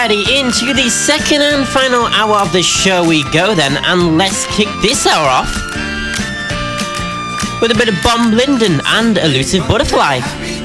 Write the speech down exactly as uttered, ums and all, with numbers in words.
Alrighty, into the second and final hour of the show we go then, and let's kick this hour off with a bit of Bomb Linden and Elusive Butterfly.